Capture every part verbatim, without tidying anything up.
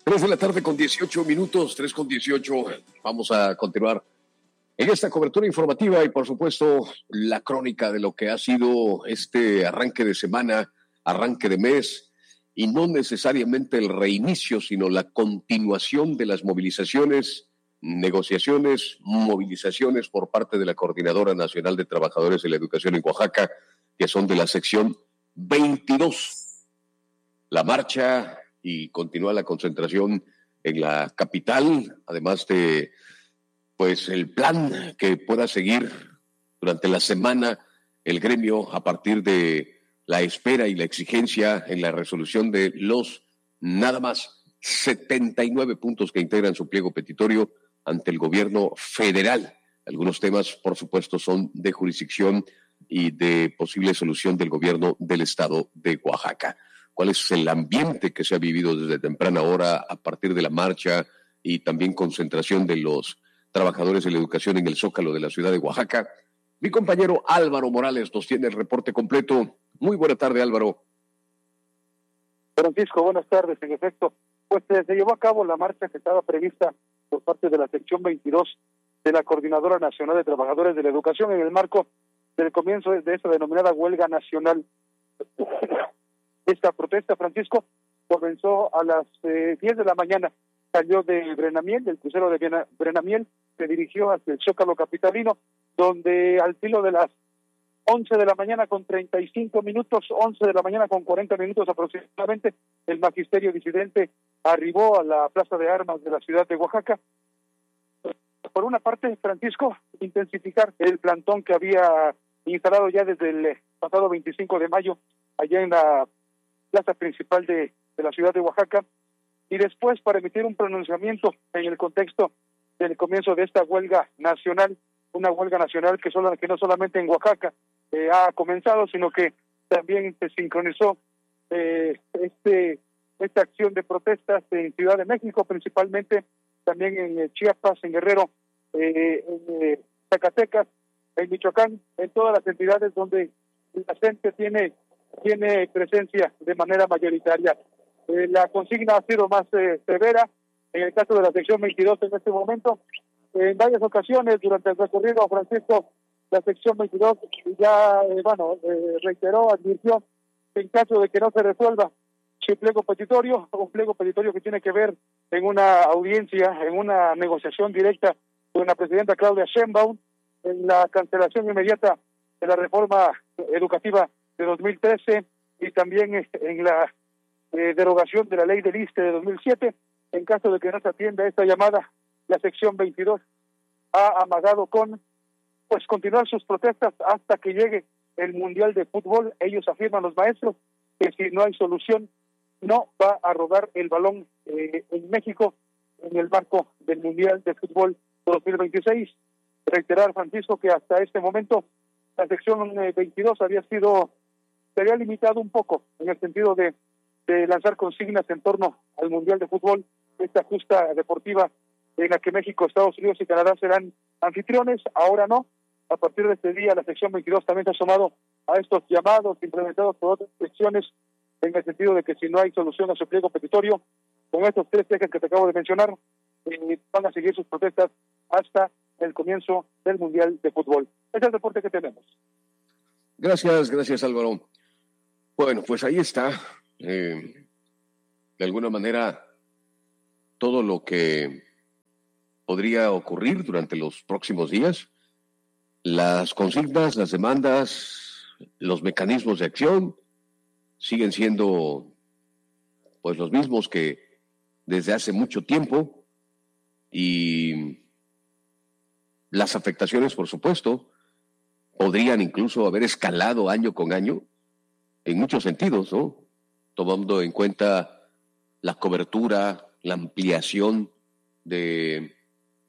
Tres de la tarde con dieciocho minutos, tres con dieciocho. Vamos a continuar en esta cobertura informativa y, por supuesto, la crónica de lo que ha sido este arranque de semana, arranque de mes, y no necesariamente el reinicio, sino la continuación de las movilizaciones, negociaciones, movilizaciones por parte de la Coordinadora Nacional de Trabajadores de la Educación en Oaxaca, que son de la sección veintidós. La marcha y continúa la concentración en la capital, además de pues el plan que pueda seguir durante la semana el gremio a partir de la espera y la exigencia en la resolución de los nada más setenta y nueve puntos que integran su pliego petitorio ante el gobierno federal. Algunos temas, por supuesto, son de jurisdicción y de posible solución del gobierno del estado de Oaxaca. ¿Cuál es el ambiente que se ha vivido desde temprana hora a partir de la marcha y también concentración de los trabajadores de la educación en el Zócalo de la ciudad de Oaxaca? Mi compañero Álvaro Morales nos tiene el reporte completo. Muy buena tarde, Álvaro. Francisco, buenas tardes. En efecto, pues eh, se llevó a cabo la marcha que estaba prevista por parte de la sección veintidós de la Coordinadora Nacional de Trabajadores de la Educación en el marco del comienzo de esta denominada huelga nacional. Esta protesta, Francisco, comenzó a las eh, diez de la mañana. Salió de Brenamiel, del crucero de Brenamiel, se dirigió hacia el Zócalo capitalino, donde al filo de las once de la mañana con treinta y cinco minutos, once de la mañana con cuarenta minutos aproximadamente, el magisterio disidente arribó a la Plaza de Armas de la ciudad de Oaxaca. Por una parte, Francisco, intensificar el plantón que había instalado ya desde el pasado veinticinco de mayo, allá en la plaza principal de, de la ciudad de Oaxaca, y después para emitir un pronunciamiento en el contexto del comienzo de esta huelga nacional, una huelga nacional que, solo, que no solamente en Oaxaca eh, ha comenzado, sino que también se sincronizó eh, este esta acción de protestas en Ciudad de México, principalmente también en eh, Chiapas, en Guerrero, eh, en eh, Zacatecas, en Michoacán, en todas las entidades donde la gente tiene tiene presencia de manera mayoritaria. Eh, la consigna ha sido más eh, severa en el caso de la sección veintidós en este momento. Eh, en varias ocasiones durante el recorrido, Francisco, la sección veintidós ya, eh, bueno, eh, reiteró, advirtió que en caso de que no se resuelva su pliego petitorio, un pliego petitorio que tiene que ver en una audiencia, en una negociación directa con la presidenta Claudia Sheinbaum, en la cancelación inmediata de la reforma educativa de dos mil trece y también en la eh, derogación de la ley del I S S S T E de dos mil siete. En caso de que no se atienda esta llamada, la sección veintidós ha amagado con pues continuar sus protestas hasta que llegue el Mundial de Fútbol. Ellos afirman, los maestros, que si no hay solución, no va a rodar el balón eh, en México en el marco del Mundial de Fútbol dos mil veintiséis. Reiterar, Francisco, que hasta este momento la sección eh, veintidós había sido se había limitado un poco en el sentido de, de lanzar consignas en torno al Mundial de Fútbol, esta justa deportiva en la que México, Estados Unidos y Canadá serán anfitriones. Ahora no. A partir de este día, la sección veintidós también se ha sumado a estos llamados implementados por otras secciones en el sentido de que si no hay solución a su pliego petitorio, con estos tres ejes que te acabo de mencionar, eh, van a seguir sus protestas hasta el comienzo del Mundial de Fútbol. Ese es el reporte que tenemos. Gracias, gracias, Álvaro. Bueno, pues ahí está. Eh, de alguna manera, todo lo que podría ocurrir durante los próximos días, las consignas, las demandas, los mecanismos de acción siguen siendo pues los mismos que desde hace mucho tiempo, y las afectaciones, por supuesto, podrían incluso haber escalado año con año en muchos sentidos, ¿no? Tomando en cuenta la cobertura, la ampliación de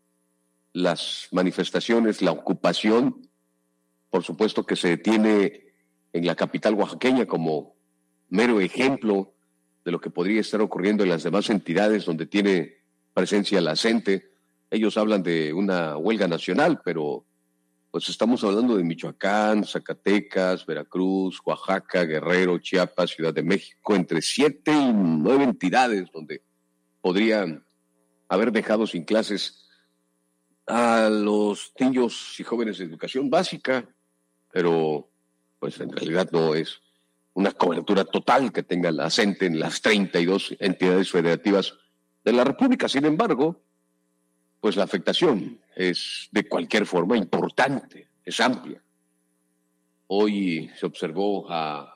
las manifestaciones, la ocupación, por supuesto que se tiene en la capital oaxaqueña como mero ejemplo de lo que podría estar ocurriendo en las demás entidades donde tiene presencia la C E N T E. Ellos hablan de una huelga nacional, pero pues estamos hablando de Michoacán, Zacatecas, Veracruz, Oaxaca, Guerrero, Chiapas, Ciudad de México, entre siete y nueve entidades donde podría haber dejado sin clases a los niños y jóvenes de educación básica, pero pues en realidad no es una cobertura total que tenga la SENTE en las treinta y dos entidades federativas de la República. Sin embargo, pues la afectación es de cualquier forma importante, es amplia. Hoy se observó a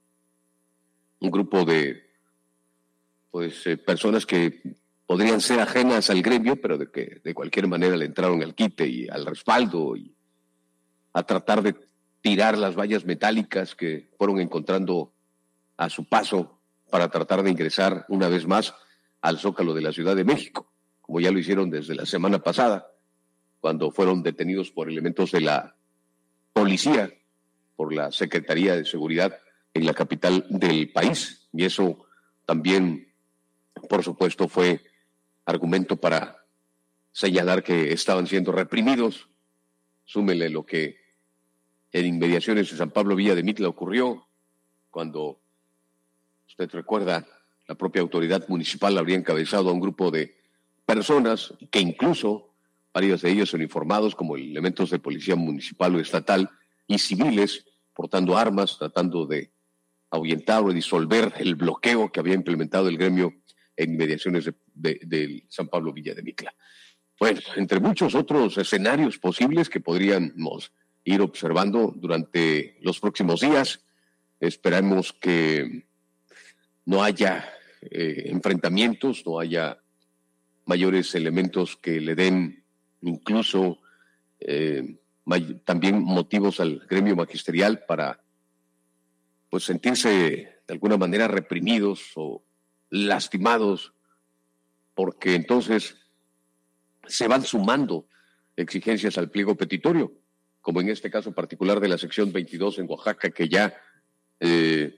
un grupo de pues eh, personas que podrían ser ajenas al gremio, pero de que de cualquier manera le entraron al quite y al respaldo y a tratar de tirar las vallas metálicas que fueron encontrando a su paso para tratar de ingresar una vez más al Zócalo de la Ciudad de México, como ya lo hicieron desde la semana pasada, cuando fueron detenidos por elementos de la policía, por la Secretaría de Seguridad en la capital del país. Y eso también, por supuesto, fue argumento para señalar que estaban siendo reprimidos. Súmele lo que en inmediaciones de San Pablo Villa de Mitla ocurrió, cuando, usted recuerda, la propia autoridad municipal habría encabezado a un grupo de personas que incluso varios de ellos son informados como elementos de policía municipal o estatal y civiles portando armas, tratando de ahuyentar o disolver el bloqueo que había implementado el gremio en inmediaciones de, de, de San Pablo Villa de Mitla. Bueno, entre muchos otros escenarios posibles que podríamos ir observando durante los próximos días. Esperamos que no haya eh, enfrentamientos, no haya mayores elementos que le den incluso eh, may- también motivos al gremio magisterial para pues sentirse de alguna manera reprimidos o lastimados, porque entonces se van sumando exigencias al pliego petitorio, como en este caso particular de la sección veintidós en Oaxaca, que ya eh,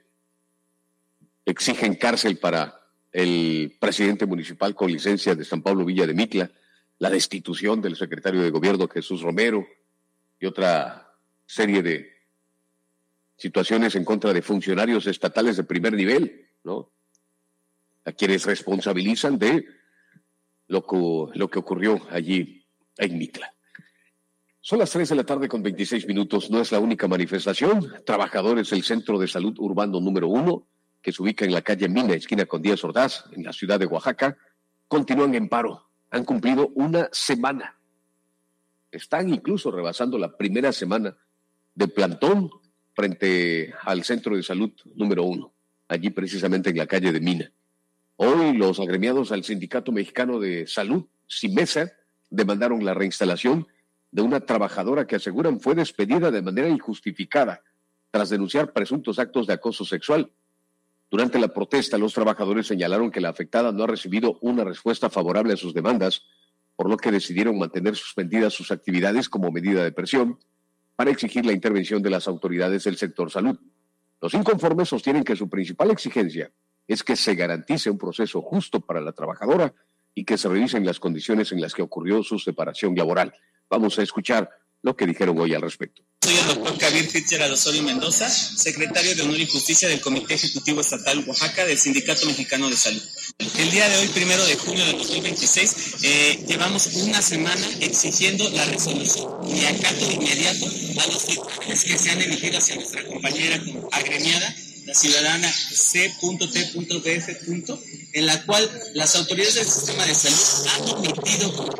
exigen cárcel para el presidente municipal con licencia de San Pablo Villa de Mitla, la destitución del secretario de Gobierno Jesús Romero y otra serie de situaciones en contra de funcionarios estatales de primer nivel, ¿no? A quienes responsabilizan de lo que, lo que ocurrió allí en Mitla. Son las tres de la tarde con veintiséis minutos. No es la única manifestación. Trabajadores del Centro de Salud Urbano número uno, que se ubica en la calle Mina, esquina con Díaz Ordaz, en la ciudad de Oaxaca, continúan en paro. Han cumplido una semana. Están incluso rebasando la primera semana de plantón frente al Centro de Salud número uno, allí precisamente en la calle de Mina. Hoy los agremiados al Sindicato Mexicano de Salud, SIMESA, demandaron la reinstalación de una trabajadora que aseguran fue despedida de manera injustificada tras denunciar presuntos actos de acoso sexual. Durante la protesta, los trabajadores señalaron que la afectada no ha recibido una respuesta favorable a sus demandas, por lo que decidieron mantener suspendidas sus actividades como medida de presión para exigir la intervención de las autoridades del sector salud. Los inconformes sostienen que su principal exigencia es que se garantice un proceso justo para la trabajadora y que se revisen las condiciones en las que ocurrió su separación laboral. Vamos a escuchar lo que dijeron hoy al respecto. Soy el doctor Kabir Fitzgerald Osorio Mendoza, secretario de Honor y Justicia del Comité Ejecutivo Estatal Oaxaca del Sindicato Mexicano de Salud. El día de hoy, primero de junio de dos mil veintiséis, eh, llevamos una semana exigiendo la resolución y acato inmediato a los dictámenes que se han emitido hacia nuestra compañera agremiada, la ciudadana C T B F, en la cual las autoridades del sistema de salud han omitido